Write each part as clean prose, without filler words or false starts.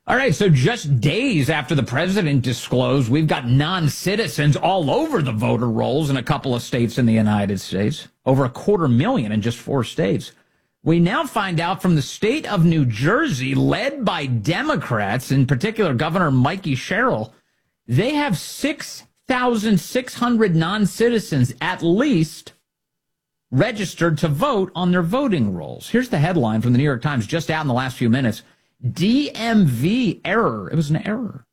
All right, so just days after the president disclosed, we've got non-citizens all over the voter rolls in a couple of states in the United States, over 250,000 in just 4 states. We now find out from the state of New Jersey, led by Democrats, in particular Governor Mikey Sherrill, they have 6,600 non-citizens at least registered to vote on their voting rolls. Here's the headline from the New York Times just out in the last few minutes. DMV error. It was an error.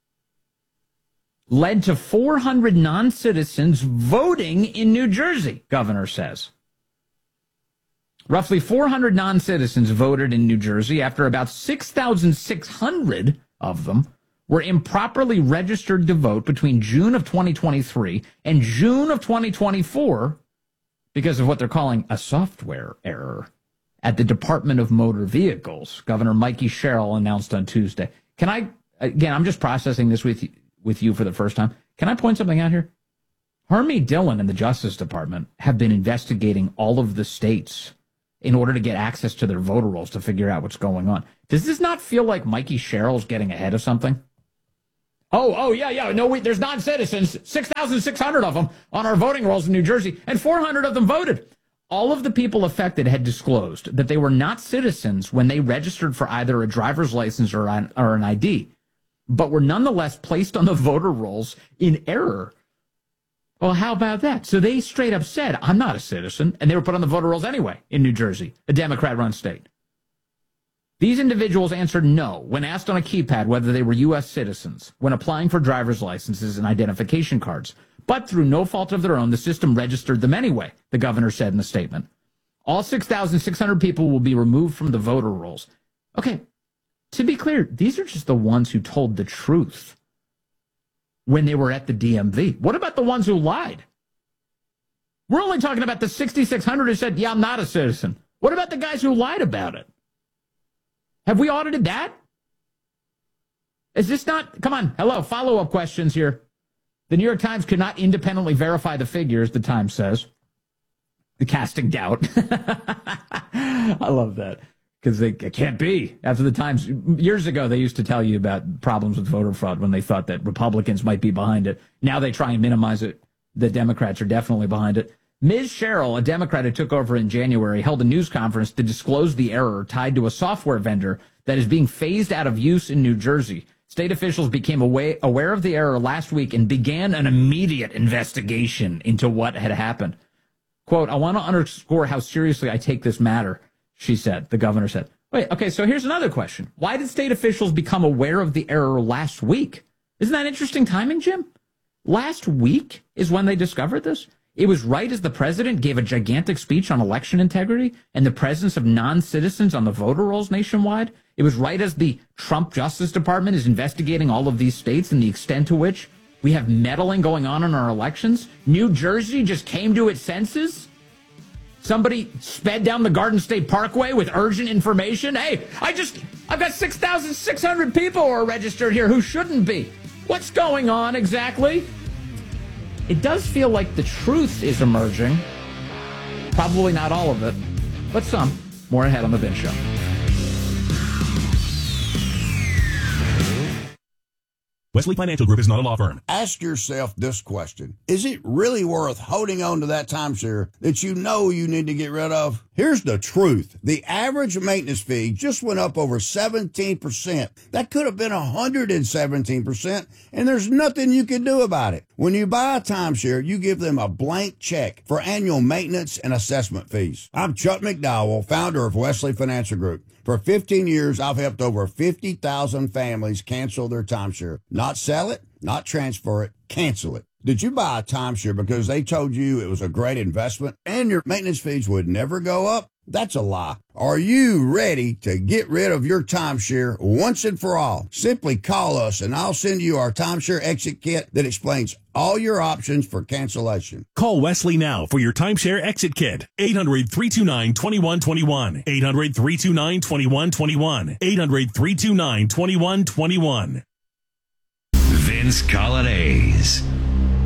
Led to 400 non-citizens voting in New Jersey, governor says. Roughly 400 non-citizens voted in New Jersey after about 6,600 of them were improperly registered to vote between June of 2023 and June of 2024 because of what they're calling a software error at the Department of Motor Vehicles. Governor Mikey Sherrill announced on Tuesday. Can I, again, I'm just processing this with you for the first time. Can I point something out here? Hermie Dillon and the Justice Department have been investigating all of the states in order to get access to their voter rolls to figure out what's going on. Does this not feel like Mikey Sherrill's getting ahead of something? Yeah. No, there's non-citizens, 6,600 of them on our voting rolls in New Jersey, and 400 of them voted. All of the people affected had disclosed that they were not citizens when they registered for either a driver's license or an ID, but were nonetheless placed on the voter rolls in error. Well, how about that? So they straight up said, I'm not a citizen, and they were put on the voter rolls anyway in New Jersey, a Democrat-run state. These individuals answered no when asked on a keypad whether they were U.S. citizens when applying for driver's licenses and identification cards. But through no fault of their own, the system registered them anyway, the governor said in the statement. All 6,600 people will be removed from the voter rolls. Okay, to be clear, these are just the ones who told the truth when they were at the DMV. What about the ones who lied? We're only talking about the 6,600 who said, yeah, I'm not a citizen. What about the guys who lied about it? Have we audited that? Is this not, come on, hello, follow-up questions here. The New York Times could not independently verify the figures, the Times says. The casting doubt. I love that. Because it can't be. After the Times, years ago, they used to tell you about problems with voter fraud when they thought that Republicans might be behind it. Now they try and minimize it. The Democrats are definitely behind it. Ms. Sherrill, a Democrat who took over in January, held a news conference to disclose the error tied to a software vendor that is being phased out of use in New Jersey. State officials became aware of the error last week and began an immediate investigation into what had happened. Quote, I want to underscore how seriously I take this matter, she said, the governor said. Wait, okay, so here's another question. Why did state officials become aware of the error last week? Isn't that interesting timing, Jim? Last week is when they discovered this? It was right as the president gave a gigantic speech on election integrity and the presence of non-citizens on the voter rolls nationwide. It was right as the Trump Justice Department is investigating all of these states and the extent to which we have meddling going on in our elections. New Jersey just came to its senses. Somebody sped down the Garden State Parkway with urgent information. Hey, I've got 6,600 people who are registered here who shouldn't be. What's going on exactly? It does feel like the truth is emerging. Probably not all of it, but some. More ahead on The Vince Show. Wesley Financial Group is not a law firm. Ask yourself this question. Is it really worth holding on to that timeshare that you know you need to get rid of? Here's the truth. The average maintenance fee just went up over 17%. That could have been 117%, and there's nothing you can do about it. When you buy a timeshare, you give them a blank check for annual maintenance and assessment fees. I'm Chuck McDowell, founder of Wesley Financial Group. For 15 years, I've helped over 50,000 families cancel their timeshare. Not sell it, not transfer it, cancel it. Did you buy a timeshare because they told you it was a great investment and your maintenance fees would never go up? That's a lie. Are you ready to get rid of your timeshare once and for all? Simply call us and I'll send you our timeshare exit kit that explains all your options for cancellation. Call Wesley now for your timeshare exit kit. 800-329-2121. 800-329-2121. 800-329-2121. Vince Colonnese.